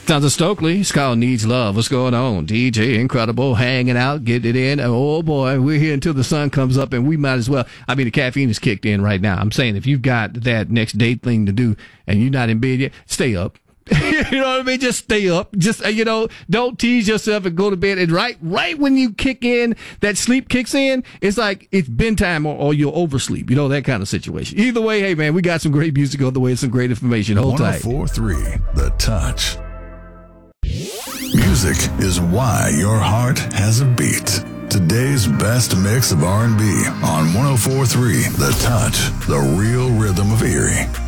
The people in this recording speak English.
Sounds of Stokely. It's called Needs Love. What's going on? DJ Incredible, hanging out, getting it in. Oh, boy, we're here until the sun comes up, and we might as well. I mean, the caffeine is kicked in right now. I'm saying if you've got that next date thing to do and you're not in bed yet, stay up. You know what I mean? Just stay up. Just, don't tease yourself and go to bed. And right when you kick in, that sleep kicks in, it's like it's bedtime or you'll oversleep. You know, that kind of situation. Either way, hey, man, we got some great music on the way and some great information. Hold tight. 104.3 The Touch. Music is why your heart has a beat. Today's best mix of R&B on 104.3 The Touch, the real rhythm of Erie.